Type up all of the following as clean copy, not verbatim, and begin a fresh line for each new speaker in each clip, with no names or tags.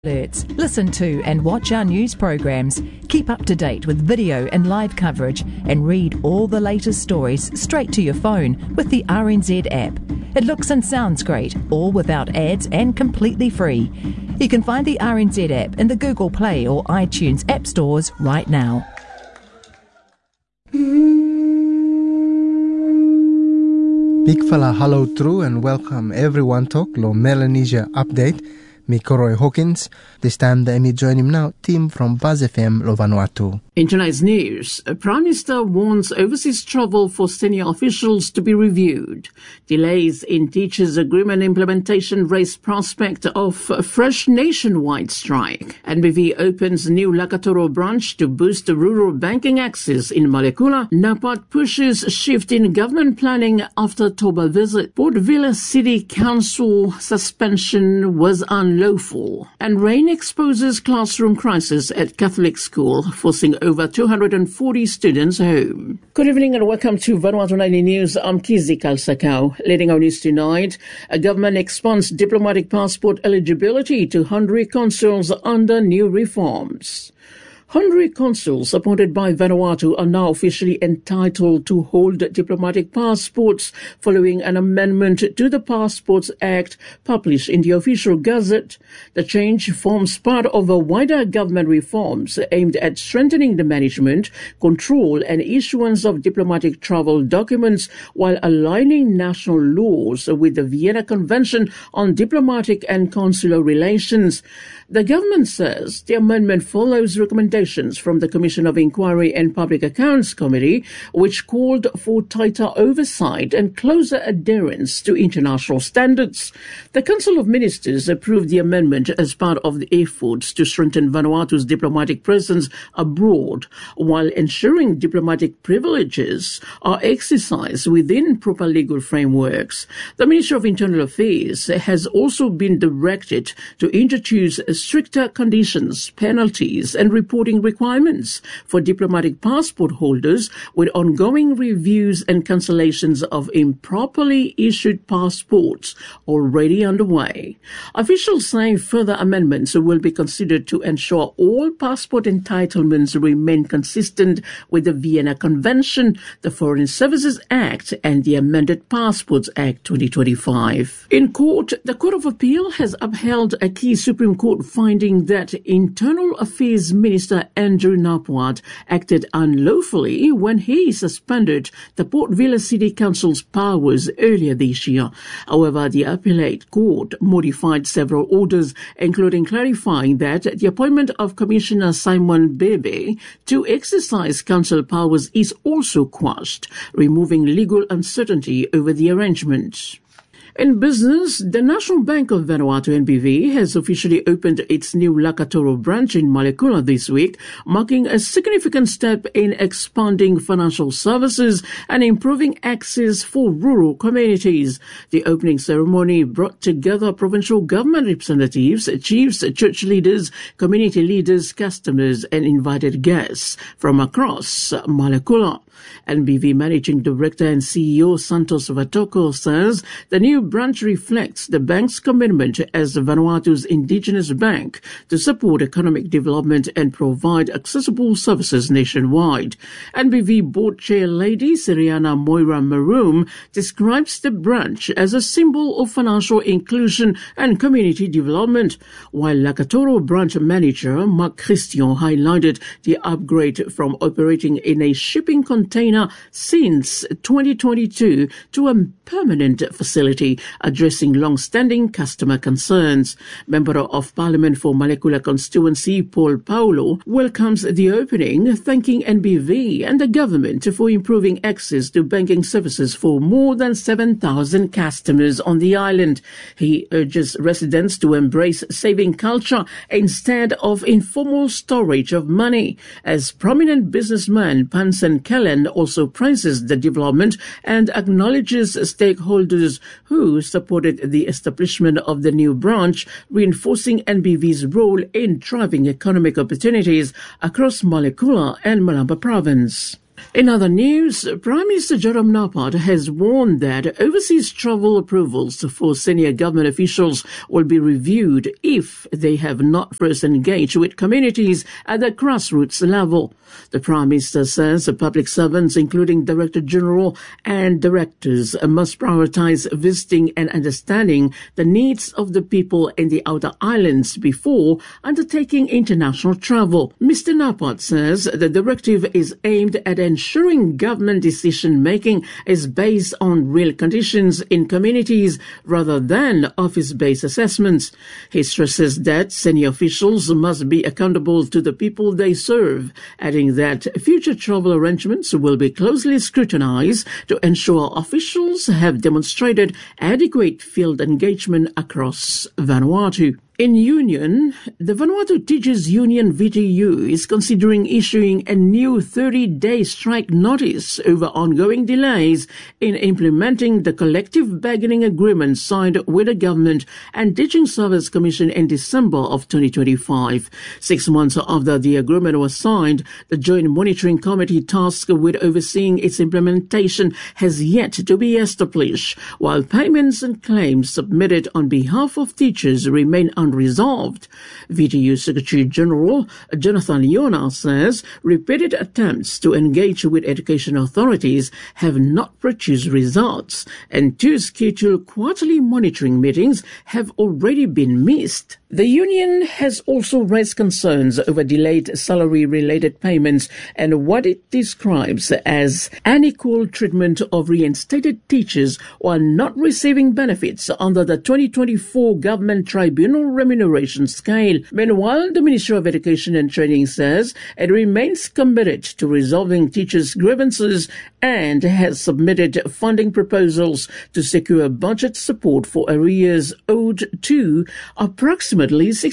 Alerts. Listen to and watch our news programs. Keep up to date with video and live coverage and read all the latest stories straight to your phone with the RNZ app. It looks and sounds great, all without ads and completely free. You can find the RNZ app in the Google Play or iTunes app stores right now.
Big fella hello through and welcome everyone to Lo Melanesia Update. Me Koroi Hawkins. This time me join him now, team from Buzz FM Lo Vanuatu.
In tonight's news, Prime Minister warns overseas travel for senior officials to be reviewed. Delays in teachers' agreement implementation raise prospect of a fresh nationwide strike. NBV opens new Lakatoro branch to boost rural banking access in Malekula. NAPAD pushes shift in government planning after Toba visit. Port Vila City Council suspension was unlawful. And rain exposes classroom crisis at Catholic school, forcing over 240 students home. Good evening and welcome to Vanuatu Nightly News. I'm Kizi Kalsakau. Leading our news tonight, a government expands diplomatic passport eligibility to 100 consuls under new reforms. 100 consuls appointed by Vanuatu are now officially entitled to hold diplomatic passports following an amendment to the Passports Act published in the Official Gazette. The change forms part of a wider government reforms aimed at strengthening the management, control and issuance of diplomatic travel documents while aligning national laws with the Vienna Convention on Diplomatic and Consular Relations. The government says the amendment follows recommendations from the Commission of Inquiry and Public Accounts Committee, which called for tighter oversight and closer adherence to international standards. The Council of Ministers approved the amendment as part of the efforts to strengthen Vanuatu's diplomatic presence abroad, while ensuring diplomatic privileges are exercised within proper legal frameworks. The Ministry of Internal Affairs has also been directed to introduce stricter conditions, penalties and reporting requirements for diplomatic passport holders, with ongoing reviews and cancellations of improperly issued passports already underway. Officials say further amendments will be considered to ensure all passport entitlements remain consistent with the Vienna Convention, the Foreign Services Act and the amended Passports Act 2025. In court, the Court of Appeal has upheld a key Supreme Court finding that Internal Affairs Minister Andrew Napwat acted unlawfully when he suspended the Port Vila City Council's powers earlier this year. However, the Appellate Court modified several orders, including clarifying that the appointment of Commissioner Simon Bebe to exercise council powers is also quashed, removing legal uncertainty over the arrangement. In business, the National Bank of Vanuatu NBV has officially opened its new Lakatoro branch in Malekula this week, marking a significant step in expanding financial services and improving access for rural communities. The opening ceremony brought together provincial government representatives, chiefs, church leaders, community leaders, customers and invited guests from across Malekula. NBV Managing Director and CEO Santos Vatoko says the new branch reflects the bank's commitment as Vanuatu's indigenous bank to support economic development and provide accessible services nationwide. NBV Board Chair Lady Siriana Moira Maroom describes the branch as a symbol of financial inclusion and community development, while Lakatoro branch manager Mark Christian highlighted the upgrade from operating in a shipping container since 2022 to a permanent facility addressing long-standing customer concerns. Member of Parliament for Malekula constituency Paul Paulo welcomes the opening, thanking NBV and the government for improving access to banking services for more than 7,000 customers on the island. He urges residents to embrace saving culture instead of informal storage of money. As prominent businessman Pansen Kellen also praises the development and acknowledges stakeholders who supported the establishment of the new branch, reinforcing NBV's role in driving economic opportunities across Malekula and Malamba province. In other news, Prime Minister Joram Napat has warned that overseas travel approvals for senior government officials will be reviewed if they have not first engaged with communities at the grassroots level. The Prime Minister says public servants, including Director General and directors, must prioritize visiting and understanding the needs of the people in the outer islands before undertaking international travel. Mr. Napat says the directive is aimed at ensuring government decision-making is based on real conditions in communities rather than office-based assessments. He stresses that senior officials must be accountable to the people they serve, adding that future travel arrangements will be closely scrutinized to ensure officials have demonstrated adequate field engagement across Vanuatu. In union, the Vanuatu Teachers Union VTU is considering issuing a new 30-day strike notice over ongoing delays in implementing the collective bargaining agreement signed with the Government and Teaching Service Commission in December of 2025. 6 months after the agreement was signed, the Joint Monitoring Committee tasked with overseeing its implementation has yet to be established, while payments and claims submitted on behalf of teachers remain unresolved. VTU Secretary General Jonathan Leona says repeated attempts to engage with education authorities have not produced results, and 2 scheduled quarterly monitoring meetings have already been missed. The union has also raised concerns over delayed salary-related payments and what it describes as unequal treatment of reinstated teachers while not receiving benefits under the 2024 Government Tribunal remuneration scale. Meanwhile, the Ministry of Education and Training says it remains committed to resolving teachers' grievances and has submitted funding proposals to secure budget support for arrears owed to approximately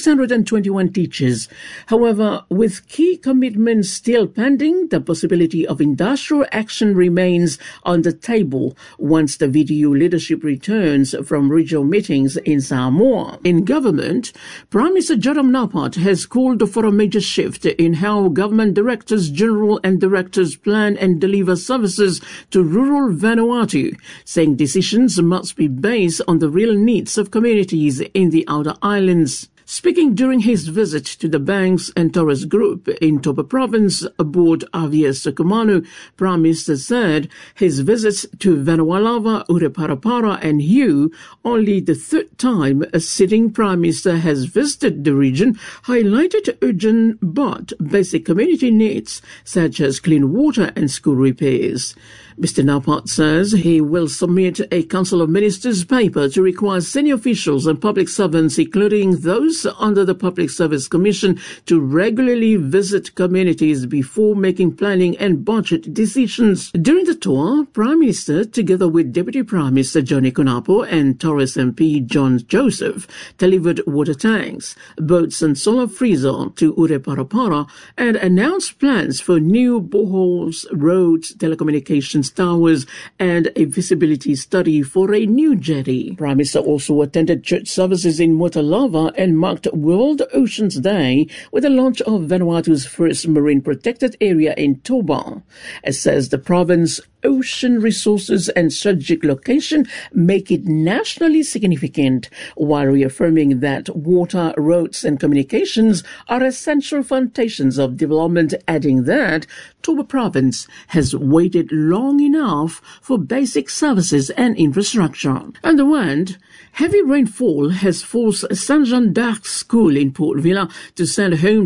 621 teachers. However, with key commitments still pending, the possibility of industrial action remains on the table once the VTU leadership returns from regional meetings in Samoa. In government, Prime Minister Joram Napat has called for a major shift in how government directors general and directors plan and deliver services to rural Vanuatu, saying decisions must be based on the real needs of communities in the outer islands. Speaking during his visit to the Banks and Torres Group in Toba Province aboard Avia Sukumanu, Prime Minister said his visits to Vanualava, Ureparapara and Hugh, only the 3rd time a sitting Prime Minister has visited the region, highlighted urgent but basic community needs such as clean water and school repairs. Mr. Napat says he will submit a Council of Ministers paper to require senior officials and public servants, including those under the Public Service Commission, to regularly visit communities before making planning and budget decisions. During the tour, Prime Minister, together with Deputy Prime Minister Johnny Kunapo and Torres MP John Joseph, delivered water tanks, boats and solar freezer to Ureparapara and announced plans for new boreholes, roads, telecommunications towers and a visibility study for a new jetty. Prime Minister also attended church services in Motalava and marked World Oceans Day with the launch of Vanuatu's first marine protected area in Toba. It says the province ocean resources and strategic location make it nationally significant, while reaffirming that water, roads and communications are essential foundations of development, adding that Toba Province has waited long enough for basic services and infrastructure. On the wind, heavy rainfall has forced Saint Jean d'Arc School in Port Vila to send home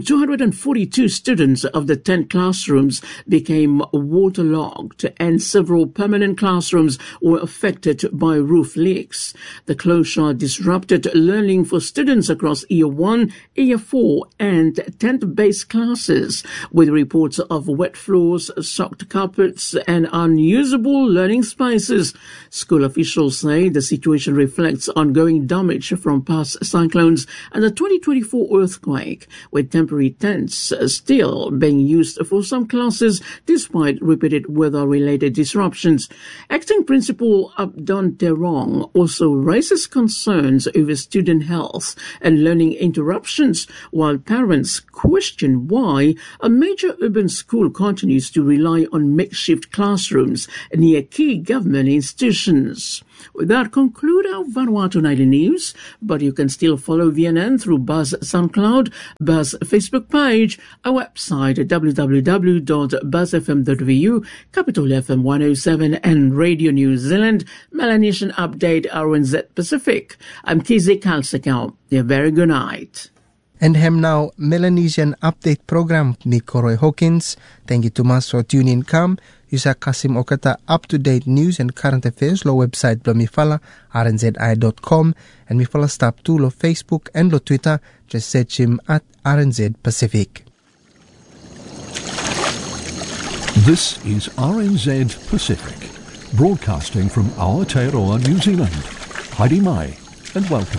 242 students of the 10 classrooms became waterlogged and several permanent classrooms were affected by roof leaks. The closure disrupted learning for students across Year 1, Year 4 and 10th base classes, with reports of wet floors, soaked carpets and unusable learning spaces. School officials say the situation reflects ongoing damage from past cyclones and the 2024 earthquake, with temporary tents still being used for some classes despite repeated weather-related disruptions. Acting Principal Abdon Terong also raises concerns over student health and learning interruptions, while parents question why a major urban school continues to rely on makeshift classrooms near key government institutions. With that, conclude our Vanuatu Nightly News, but you can still follow VNN through Buzz SoundCloud, Buzz Facebook page, our website at www.buzzfm.vu, Capital FM 107 and Radio New Zealand, Melanesian Update RNZ Pacific. I'm Kizzy Kalsekau. A very good night.
And hem now Melanesian Update program mi Koroi Hawkins. Thank you too much for tuning in. Come, Yusa Kasim Okata up-to-date news and current affairs lo website lo mifala rnzi.com and mifala stop to lo Facebook and lo Twitter. Just search him at RNZ Pacific.
This is RNZ Pacific, broadcasting from Aotearoa, New Zealand. Haere mai and welcome.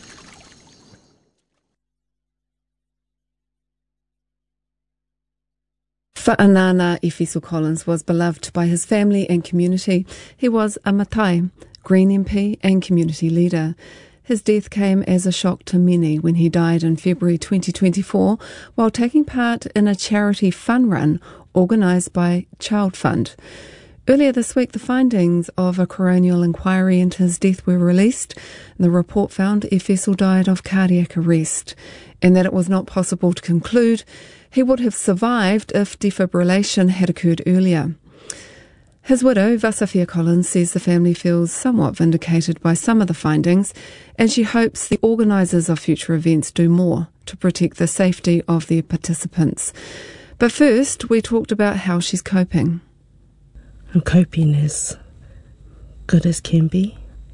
Fa'anana Efeso Collins was beloved by his family and community. He was a Matai, Green MP and community leader. His death came as a shock to many when he died in February 2024 while taking part in a charity fun run organised by Child Fund. Earlier this week, the findings of a coronial inquiry into his death were released. The report found Efeso died of cardiac arrest and that it was not possible to conclude he would have survived if defibrillation had occurred earlier. His widow, Vasafia Collins, says the family feels somewhat vindicated by some of the findings, and she hopes the organisers of future events do more to protect the safety of their participants. But first, we talked about how she's coping.
I'm coping as good as can be.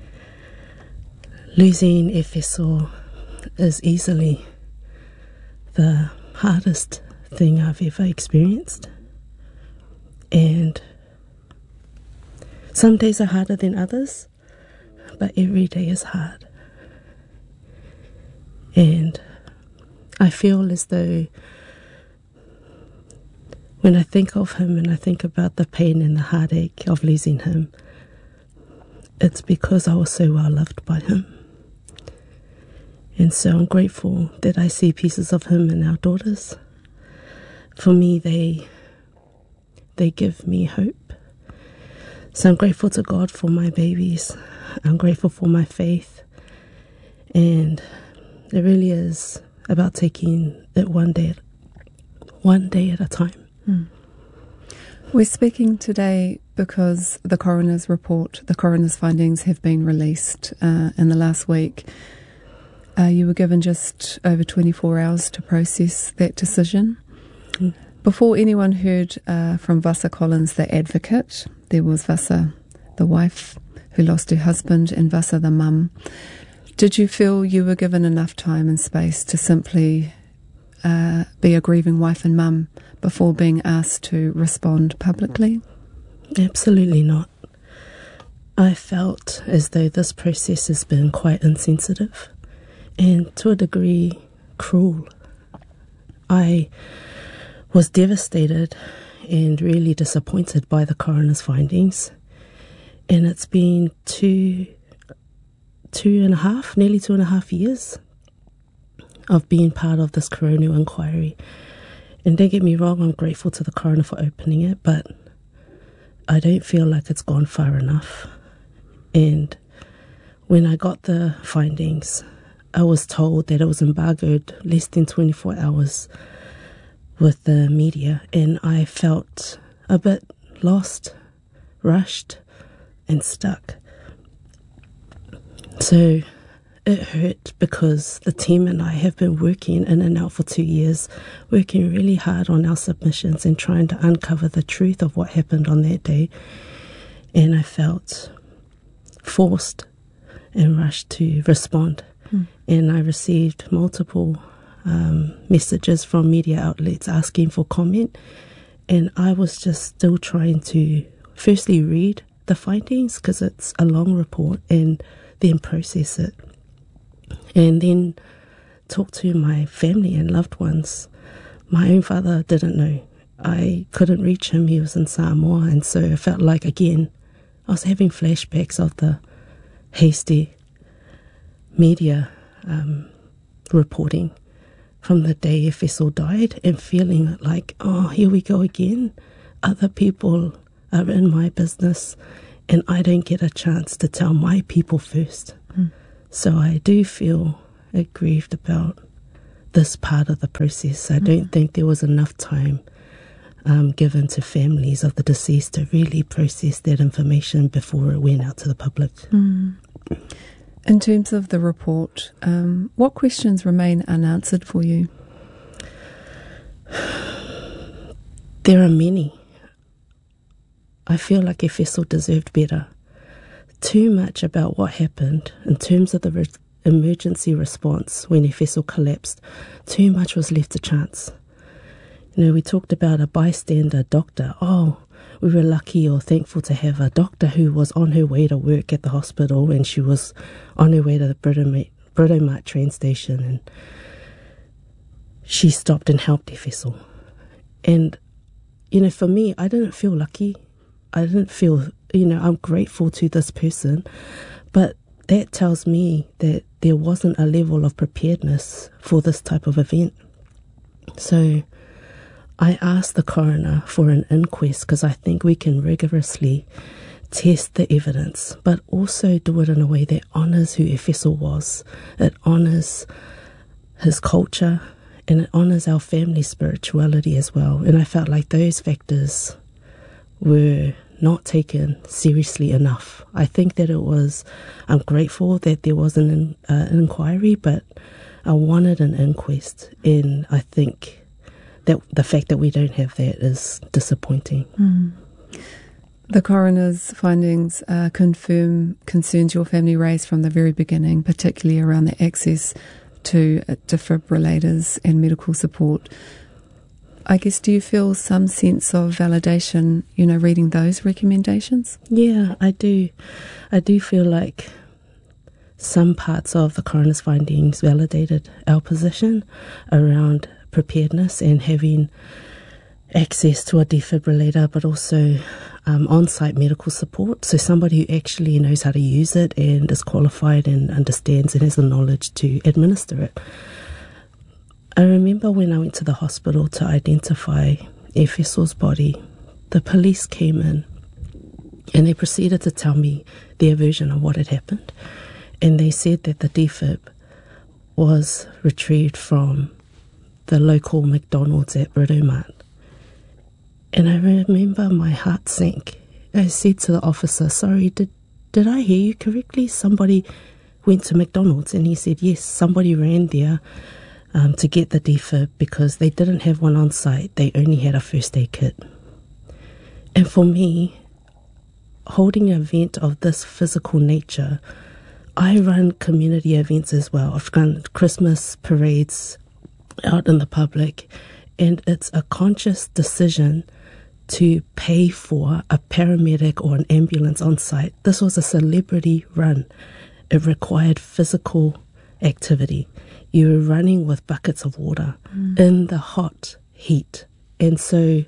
Losing Efeso is easily the hardest thing I've ever experienced, and some days are harder than others, but every day is hard. And I feel as though when I think of him and I think about the pain and the heartache of losing him, it's because I was so well loved by him. And so I'm grateful that I see pieces of him in our daughters. For me, they give me hope. So I'm grateful to God for my babies. I'm grateful for my faith. And it really is about taking it one day at a time.
We're speaking today because the coroner's report, the coroner's findings have been released in the last week. You were given just over 24 hours to process that decision. Before anyone heard from Vasa Collins, the advocate, there was Vasa, the wife, who lost her husband, and Vasa, the mum. Did you feel you were given enough time and space to simply be a grieving wife and mum before being asked to respond publicly?
Absolutely not. I felt as though this process has been quite insensitive and to a degree cruel. I was devastated and really disappointed by the coroner's findings, and it's been nearly 2.5 years of being part of this coronial inquiry. And don't get me wrong, I'm grateful to the coroner for opening it, but I don't feel like it's gone far enough. And when I got the findings, I was told that it was embargoed less than 24 hours with the media, and I felt a bit lost, rushed, and stuck. So it hurt because the team and I have been working in and out for 2 years, working really hard on our submissions and trying to uncover the truth of what happened on that day. And I felt forced and rushed to respond. And I received multiple messages from media outlets asking for comment. And I was just still trying to firstly read the findings, because it's a long report, and then process it. And then talk to my family and loved ones. My own father didn't know I couldn't reach him. He was in Samoa, and so I felt like, again, I was having flashbacks of the hasty media reporting from the day Efeso died, and feeling like, oh, here we go again. Other people are in my business, and I don't get a chance to tell my people first. So I do feel aggrieved about this part of the process. I don't think there was enough time given to families of the deceased to really process that information before it went out to the public.
In terms of the report, what questions remain unanswered for you?
There are many. I feel like Efeso deserved better. Too much about what happened in terms of the emergency response when Efeso collapsed. Too much was left to chance. You know, we talked about a bystander doctor. Oh, we were lucky or thankful to have a doctor who was on her way to work at the hospital, and she was on her way to the Britomart train station, and she stopped and helped Efeso. And, you know, for me, I didn't feel lucky. I didn't feel, you know, I'm grateful to this person, but that tells me that there wasn't a level of preparedness for this type of event. So I asked the coroner for an inquest because I think we can rigorously test the evidence, but also do it in a way that honours who Efeso was. It honours his culture, and it honours our family spirituality as well. And I felt like those factors were not taken seriously enough. I think that I'm grateful that there was an inquiry, but I wanted an inquest, and I think that the fact that we don't have that is disappointing.
The coroner's findings confirm concerns your family raised from the very beginning, particularly around the access to defibrillators and medical support. I guess, do you feel some sense of validation, you know, reading those recommendations?
Yeah, I do. I do feel like some parts of the coroner's findings validated our position around preparedness and having access to a defibrillator, but also on-site medical support. So somebody who actually knows how to use it and is qualified and understands and has the knowledge to administer it. I remember when I went to the hospital to identify Efeso's body, the police came in and they proceeded to tell me their version of what had happened. And they said that the defib was retrieved from the local McDonald's at Britomart. And I remember my heart sank. I said to the officer, sorry, did I hear you correctly? Somebody went to McDonald's? And he said, yes, somebody ran there to get the defib because they didn't have one on site. They only had a first aid kit. And for me, holding an event of this physical nature, I run community events as well. I've run Christmas parades out in the public, and it's a conscious decision to pay for a paramedic or an ambulance on site. This was a celebrity run. It required physical activity. You were running with buckets of water in the hot heat. And so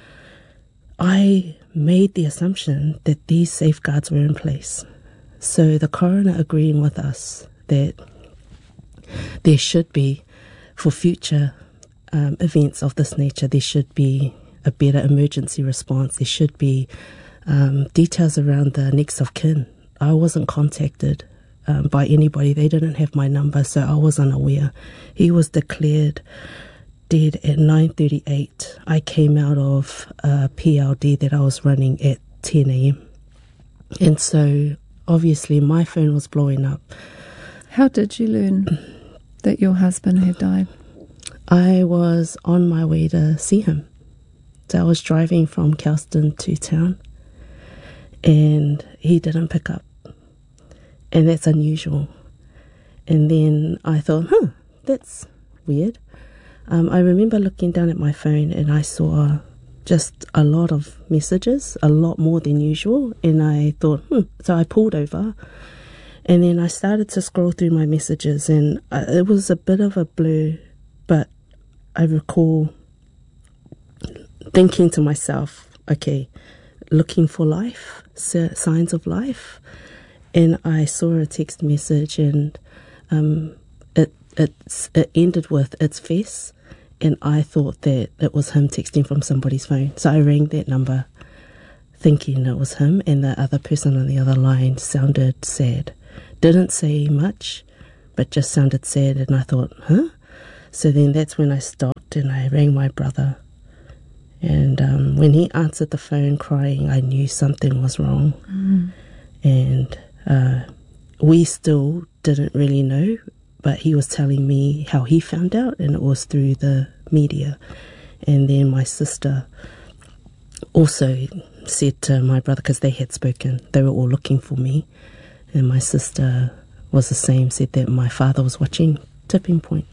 I made the assumption that these safeguards were in place. So the coroner agreeing with us that there should be, for future events of this nature, there should be a better emergency response. There should be details around the next of kin. I wasn't contacted by anybody. They didn't have my number, so I was unaware. He was declared dead at 9:38. I came out of a PLD that I was running at 10 a.m. And so obviously my phone was blowing up.
How did you learn that your husband had died?
I was on my way to see him. So I was driving from Kelston to town, and he didn't pick up. And that's unusual. And then I thought, that's weird. I remember looking down at my phone and I saw just a lot of messages, a lot more than usual. And I thought, So I pulled over, and then I started to scroll through my messages, and it was a bit of a blur, but I recall thinking to myself, okay, looking for life, signs of life. And I saw a text message, and it ended with "it's Fess," and I thought that it was him texting from somebody's phone. So I rang that number thinking it was him, and the other person on the other line sounded sad. Didn't say much, but just sounded sad, and I thought, huh? So then that's when I stopped and I rang my brother. And when he answered the phone crying, I knew something was wrong. And we still didn't really know, but he was telling me how he found out, and it was through the media. And then my sister also said to my brother, because they had spoken, they were all looking for me, and my sister was the same, said that my father was watching Tipping Point.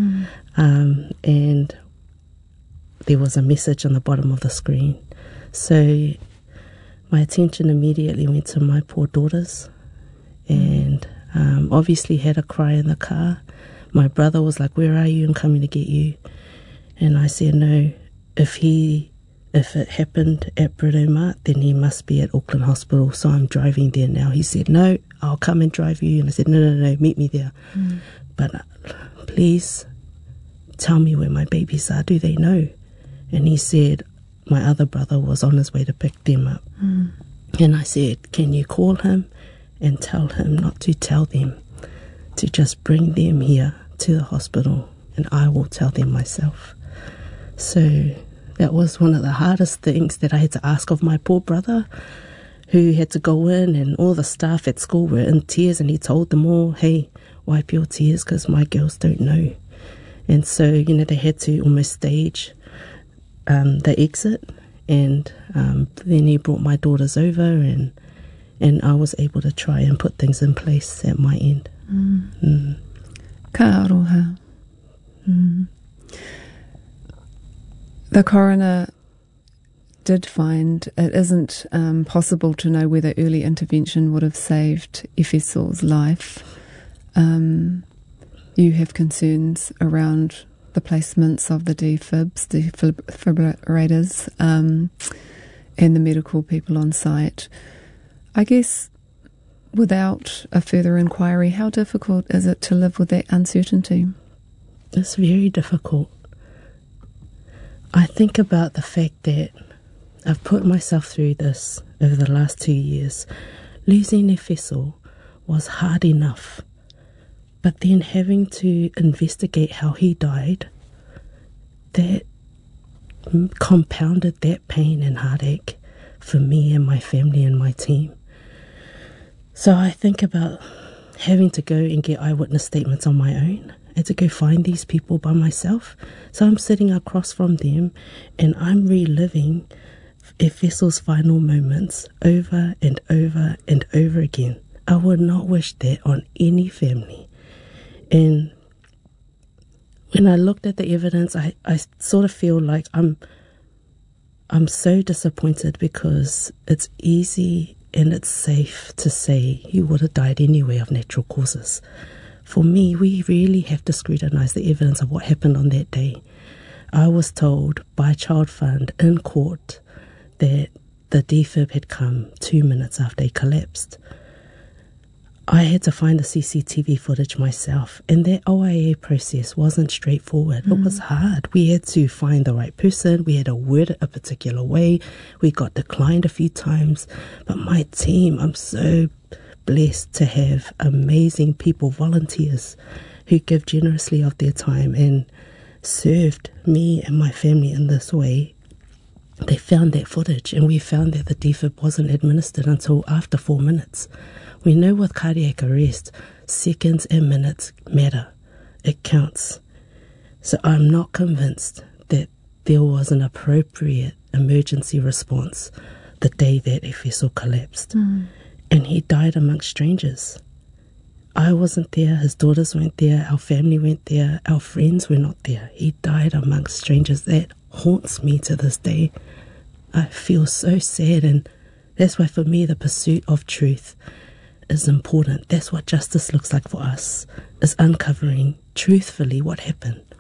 And there was a message on the bottom of the screen. So my attention immediately went to my poor daughters, and obviously had a cry in the car. My brother was like, "Where are you? I'm coming to get you." And I said, no, if it happened at Britomart, then he must be at Auckland Hospital, so I'm driving there now. He said, "No, I'll come and drive you." And I said, no, meet me there. But please tell me where my babies are. Do they know? And he said my other brother was on his way to pick them up. And I said, can you call him and tell him not to tell them, to just bring them here to the hospital, and I will tell them myself. So that was one of the hardest things that I had to ask of my poor brother, who had to go in, and all the staff at school were in tears, and he told them all, hey, wipe your tears because my girls don't know. And so, they had to almost stage the exit, and then he brought my daughters over, and I was able to try and put things in place at my end.
Ka aroha. The coroner did find it isn't possible to know whether early intervention would have saved Efeso's life. You have concerns around the placements of the defibrillators, and the medical people on site. I guess without a further inquiry, how difficult is it to live with that uncertainty?
It's very difficult. I think about the fact that I've put myself through this over the last 2 years. Losing Efeso was hard enough, but then having to investigate how he died, that compounded that pain and heartache for me and my family and my team. So I think about having to go and get eyewitness statements on my own. I had to go find these people by myself. So I'm sitting across from them, and I'm reliving Efeso's final moments over and over and over again. I would not wish that on any family. And when I looked at the evidence, I sort of feel like I'm so disappointed, because it's easy and it's safe to say you would have died anyway of natural causes. For me, we really have to scrutinise the evidence of what happened on that day. I was told by Child Fund in court that the defib had come 2 minutes after he collapsed. I had to find the CCTV footage myself, and that OIA process wasn't straightforward. It was hard. We had to find the right person. We had to word it a particular way. We got declined a few times. But my team, I'm so blessed to have amazing people, volunteers, who give generously of their time and served me and my family in this way. They found that footage, and we found that the defib wasn't administered until after 4 minutes. We know with cardiac arrest, seconds and minutes matter. It counts. So I'm not convinced that there was an appropriate emergency response the day that Efeso collapsed. And he died amongst strangers. I wasn't there, his daughters weren't there, our family weren't there, our friends were not there. He died amongst strangers. That haunts me to this day. I feel so sad, and that's why for me the pursuit of truth is important. That's what justice looks like for us, is uncovering truthfully what happened.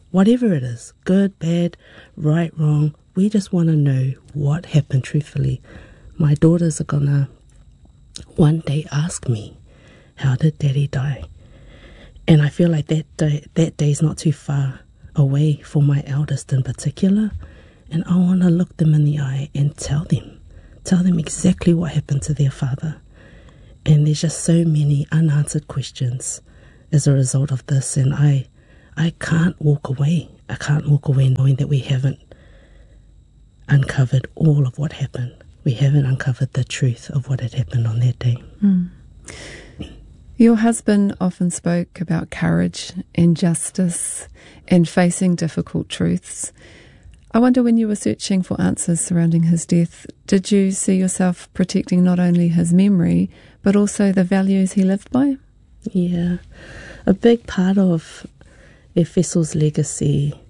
whatever it is, good, bad, right, wrong, we just want to know what happened truthfully. My daughters are going to one day ask me, how did Daddy die? And I feel like that day is not too far away for my eldest in particular. And I want to look them in the eye and tell them exactly what happened to their father. And there's just so many unanswered questions as a result of this. And I can't walk away. I can't walk away knowing that we haven't uncovered all of what happened. We haven't uncovered the truth of what had happened on that day.
Mm. Your husband often spoke about courage and justice and facing difficult truths. I wonder, when you were searching for answers surrounding his death, did you see yourself protecting not only his memory, but also the values he lived by?
Yeah. A big part of Efeso's legacy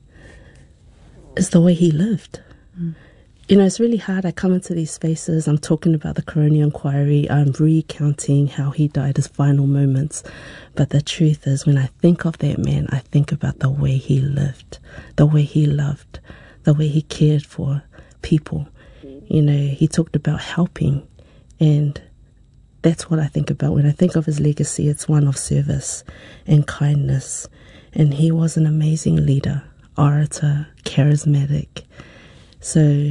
is the way he lived. Mm. You know, it's really hard. I come into these spaces, I'm talking about the coronial inquiry, I'm recounting how he died, his final moments. But the truth is, when I think of that man, I think about the way he lived, the way he loved, the way he cared for people. You know, he talked about helping, and that's what I think about. When I think of his legacy, it's one of service and kindness. And he was an amazing leader, orator, charismatic. So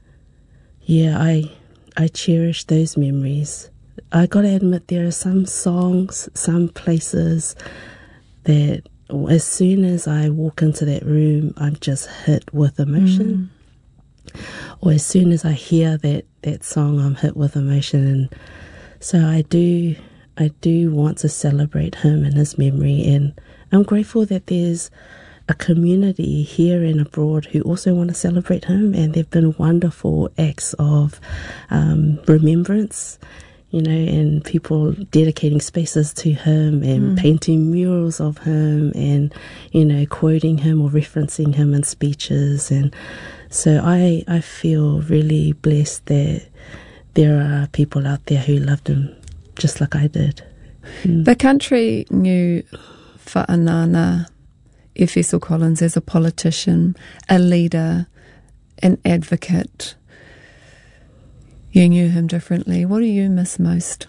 yeah, I cherish those memories. I got to admit, there are some songs, some places that as soon as I walk into that room, I'm just hit with emotion. Or as soon as I hear that song, I'm hit with emotion. And so I do want to celebrate him and his memory. And I'm grateful that there's a community here and abroad who also want to celebrate him, and there have been wonderful acts of remembrance, you know, and people dedicating spaces to him and painting murals of him and, you know, quoting him or referencing him in speeches. And so I feel really blessed that there are people out there who loved him just like I did.
The country knew Fa'anana Efeso Collins as a politician, a leader, an advocate. You knew him differently. What do you miss most?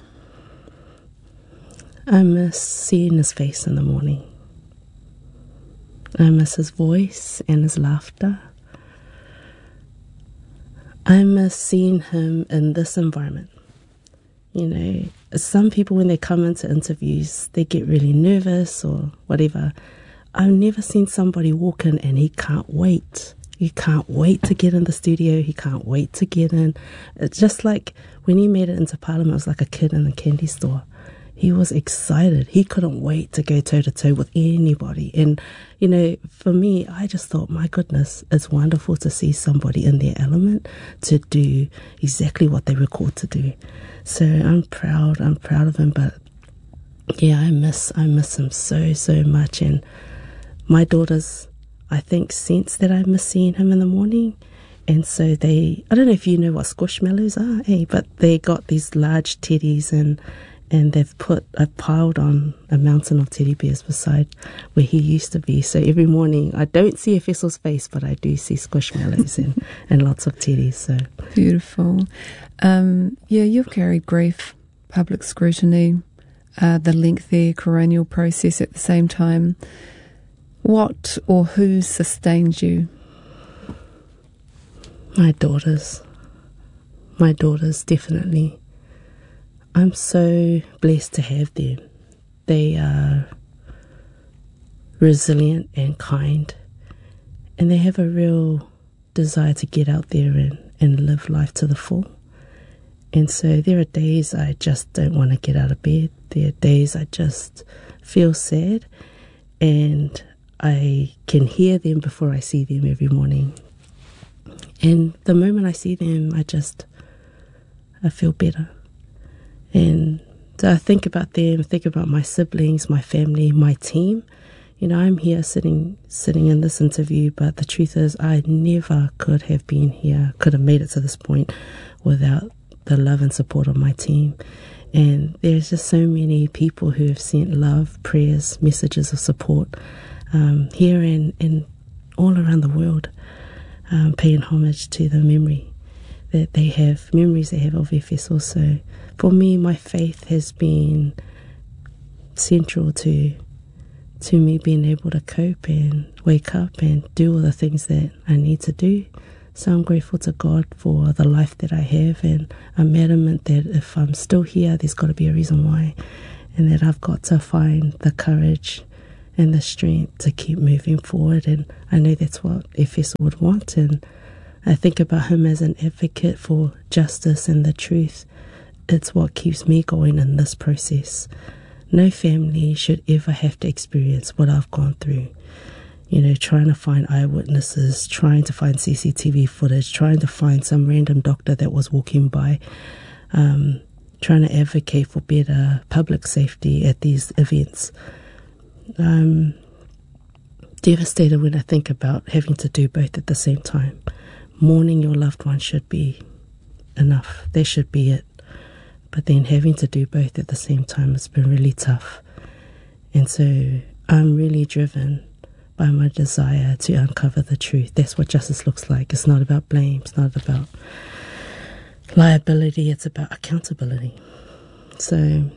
I miss seeing his face in the morning. I miss his voice and his laughter. I miss seeing him in this environment. You know, some people, when they come into interviews, they get really nervous or whatever. I've never seen somebody walk in and he can't wait. He can't wait to get in the studio. He can't wait to get in. It's just like when he made it into Parliament, it was like a kid in a candy store. He was excited. He couldn't wait to go toe-to-toe with anybody. And, you know, for me, I just thought, my goodness, it's wonderful to see somebody in their element to do exactly what they were called to do. So I'm proud of him. But, yeah, I miss him so much. And my daughters, I think, sense that I miss seeing him in the morning. And so I don't know if you know what squishmallows are, but they got these large teddies and they've piled on a mountain of teddy bears beside where he used to be. So every morning, I don't see Efeso's face, but I do see squishmallows and lots of teddies. So
beautiful. Yeah, you've carried grief, public scrutiny, the lengthy coronial process at the same time. What or who sustained you?
My daughters. My daughters, definitely. I'm so blessed to have them. They are resilient and kind, and they have a real desire to get out there and live life to the full. And so there are days I just don't want to get out of bed. There are days I just feel sad, and I can hear them before I see them every morning. And the moment I see them, I feel better. And so I think about them, think about my siblings, my family, my team. You know, I'm here sitting in this interview, but the truth is I never could have been here, could have made it to this point without the love and support of my team. And there's just so many people who have sent love, prayers, messages of support here and all around the world, paying homage to the memories they have of Efeso. So for me, my faith has been central to me being able to cope and wake up and do all the things that I need to do. So I'm grateful to God for the life that I have, and I'm adamant that if I'm still here, there's got to be a reason why, and that I've got to find the courage and the strength to keep moving forward. And I know that's what Efeso would want, and I think about him as an advocate for justice and the truth. It's what keeps me going in this process. No family should ever have to experience what I've gone through. You know, trying to find eyewitnesses, trying to find CCTV footage, trying to find some random doctor that was walking by, trying to advocate for better public safety at these events. I'm devastated when I think about having to do both at the same time. Mourning your loved one should be enough. That should be it. But then having to do both at the same time has been really tough. And so I'm really driven by my desire to uncover the truth. That's what justice looks like. It's not about blame. It's not about liability. It's about accountability. So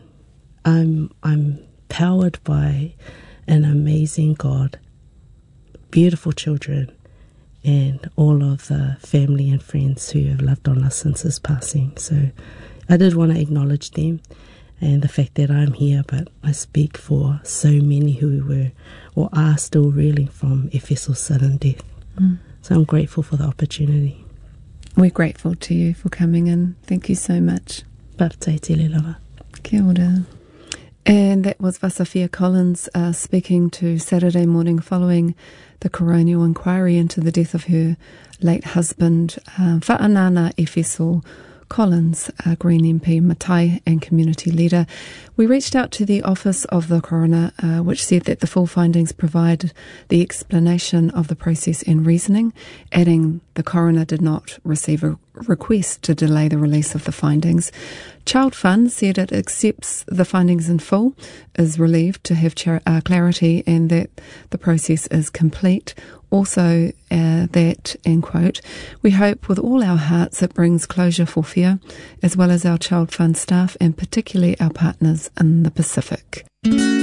I'm powered by an amazing God, beautiful children, and all of the family and friends who have loved on us since his passing. So I did want to acknowledge them and the fact that I'm here, but I speak for so many who were or are still reeling from Efeso's sudden death. So I'm grateful for the opportunity.
We're grateful to you for coming in. Thank you so much.
Partai te le lava.
Kia ora. And that was Vasafia Collins speaking to Saturday Morning following the coronial inquiry into the death of her late husband, Whaanana Efeso Collins, Green MP, Matai and community leader. We reached out to the office of the coroner, which said that the full findings provide the explanation of the process and reasoning, adding the coroner did not receive a request to delay the release of the findings. Child Fund said it accepts the findings in full, is relieved to have clarity and that the process is complete. Also that, end quote, we hope with all our hearts it brings closure for Fia, as well as our Child Fund staff and particularly our partners in the Pacific.